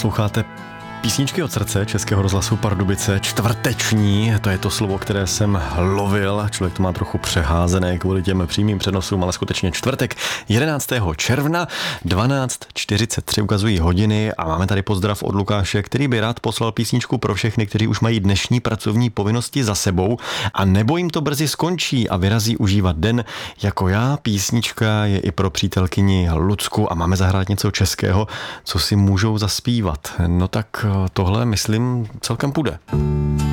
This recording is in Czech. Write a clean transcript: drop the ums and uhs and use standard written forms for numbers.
Posloucháte Písničky od srdce Českého rozhlasu Pardubice, čtvrteční, to je to slovo, které jsem lovil, člověk to má trochu přeházené kvůli těm přímým přenosům, ale skutečně čtvrtek 11. června 12:43 ukazují hodiny a máme tady pozdrav od Lukáše, který by rád poslal písničku pro všechny, kteří už mají dnešní pracovní povinnosti za sebou a nebo jim to brzy skončí a vyrazí užívat den jako já. Písnička je i pro přítelkyni Lucku a máme zahrát něco českého, co si můžou zaspívat. No tak tohle, myslím, celkem půjde.